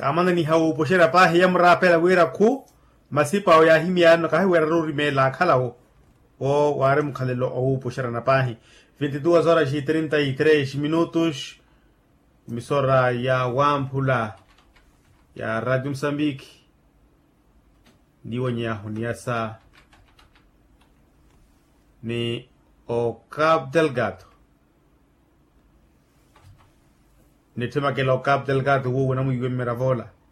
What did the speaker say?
kamana ni hau poshera pa yamra pela wera ku masipa o ya himia no ka wera ruri me la khala o ware mukhalelo o poshera na pahi 22 horas e 33 minutos emissora ya Wampula ya Radio Moçambique ndiwonya huniasa ni o Cabo Delgado ni tema que lo Cabo Delgado hubo na muy bien meravola